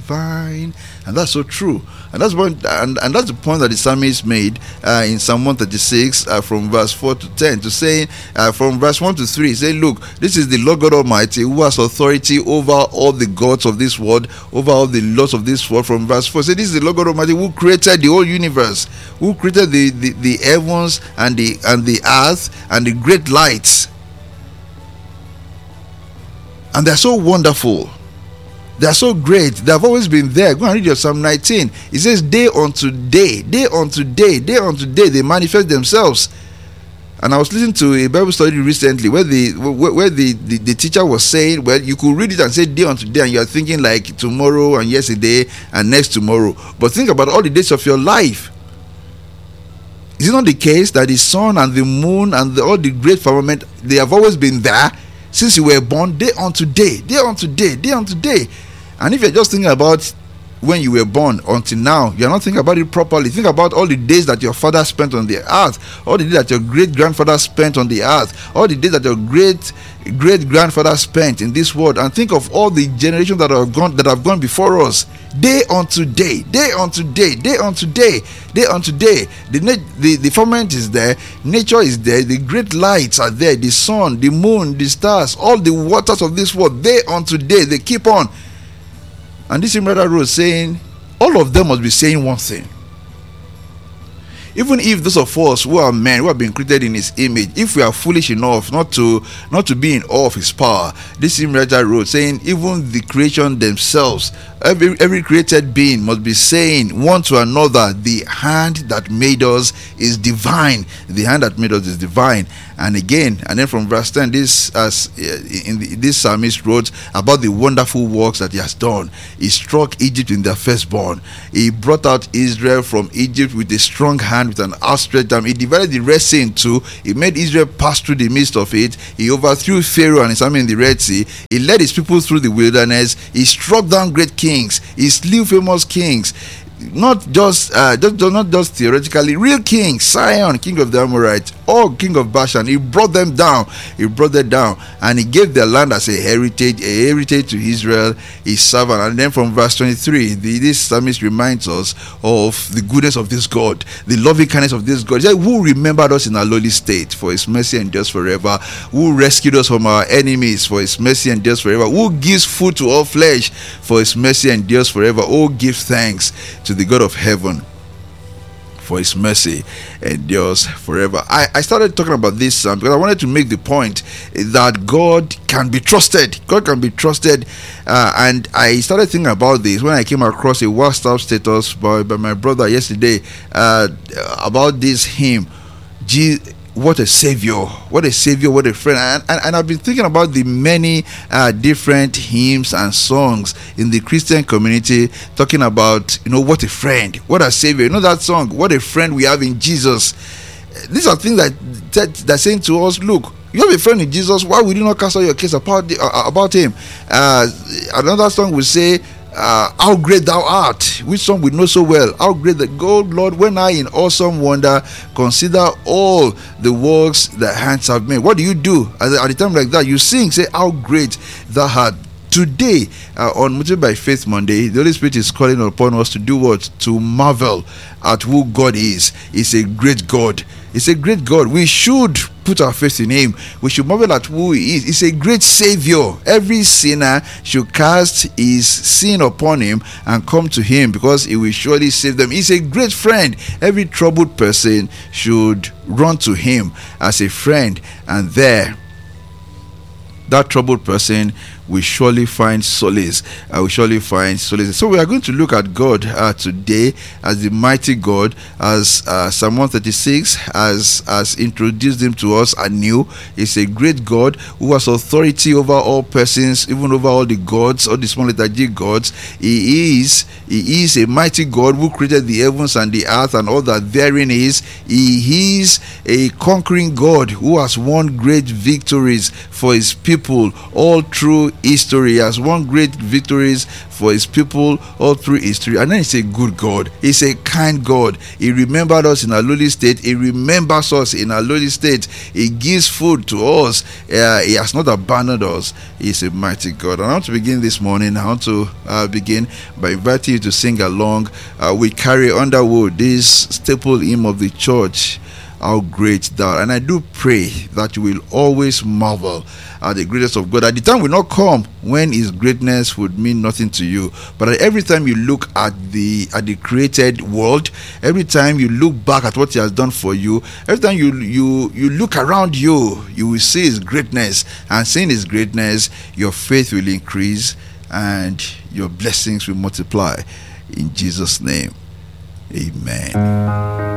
divine. And that's so true. And that's that's the point that the psalmist made in Psalm 136 from verse 4 to 10, to saying from verse 1 to 3, say, look, this is the Lord God Almighty who has authority over all the gods of this world, over all the laws of this world. From verse 4, say, this is the Lord God Almighty who created the whole universe, who created the heavens and the earth and the great lights. And they're so wonderful. They are so great. They have always been there. Go and read your Psalm 19. It says, day unto day, day unto day, day unto day, they manifest themselves. And I was listening to a Bible study recently where the teacher was saying, well, you could read it and say day unto day, and you are thinking like tomorrow and yesterday and next tomorrow. But think about all the days of your life. Is it not the case that the sun and the moon and all the great firmament, they have always been there since you were born, day unto day, day unto day, day unto day? And if you're just thinking about when you were born until now, you're not thinking about it properly. Think about all the days that your father spent on the earth, all the days that your great-grandfather spent on the earth, all the days that your great-grandfather spent in this world, and think of all the generations that have gone before us. Day unto day, day unto day, day unto day, day unto day. The firmament is there, nature is there, the great lights are there, the sun, the moon, the stars, all the waters of this world, day unto day, they keep on. And this Imrata wrote saying, all of them must be saying one thing. Even if those of us who are men, who have been created in his image, if we are foolish enough not to be in awe of his power, this Imrata wrote saying, even the creation themselves, every created being must be saying one to another, the hand that made us is divine. The hand that made us is divine. And again, and then from verse 10, this psalmist wrote about the wonderful works that he has done. He struck Egypt in their firstborn. He brought out Israel from Egypt with a strong hand, with an outstretched arm. He divided the Red Sea in two. He made Israel pass through the midst of it. He overthrew Pharaoh and his army in the Red Sea. He led his people through the wilderness. He struck down great kings. He slew famous kings. Not just theoretically, real king, Sihon, king of the Amorites, or king of Bashan. He brought them down, and he gave their land as a heritage to Israel, his servant. And then from verse 23, this psalmist reminds us of the goodness of this God, the loving kindness of this God. He said, who remembered us in our lowly state, for his mercy endures forever, who rescued us from our enemies, for his mercy endures forever, who gives food to all flesh, for his mercy endures forever. Oh, give thanks to the God of heaven, for his mercy endures forever. I started talking about this because I wanted to make the point that God can be trusted. God can be trusted. And I started thinking about this when I came across a WhatsApp status by my brother yesterday about this hymn, what a savior, what a savior, what a friend. And I've been thinking about the many different hymns and songs in the Christian community talking about, what a friend, what a savior. That song, what a friend we have in Jesus. These are things that saying to us, look, you have a friend in Jesus, why would you not cast all your cares about him? Another song will say, how great thou art, which some we know so well. How great the God, Lord, when I in awesome wonder consider all the works that hands have made. What do you do at the time like that? You sing, say, how great thou art. Today, on Motivated by Faith Monday, the Holy Spirit is calling upon us to do what? To marvel at who God is. He's a great God. It's a great God. We should put our faith in him. We should marvel at who he is. He's a great savior. Every sinner should cast his sin upon him and come to him, because he will surely save them. He's a great friend. Every troubled person should run to him as a friend, and there that troubled person will surely find solace. So we are going to look at God today as the mighty God, as Psalm 136 has introduced him to us anew. He's a great God who has authority over all persons, even over all the gods, all the small letter G gods. He is a mighty God who created the heavens and the earth and all that therein is. He is a conquering God who has won great victories for his people all through history. He has won great victories for his people all through history. And then he's a good God. He's a kind God. He remembered us in our lowly state. He remembers us in our lowly state. He gives food to us. He has not abandoned us. He's a mighty God. And I want to begin this morning. I want to begin by inviting you to sing along with Carrie Underwood, this staple hymn of the church, How Great Thou. And I do pray that you will always marvel at the greatness of God. At the time will not come when his greatness would mean nothing to you, but every time you look at the created world, every time you look back at what he has done for you, every time you look around you, you will see his greatness, and seeing his greatness, your faith will increase and your blessings will multiply. In Jesus' name, amen.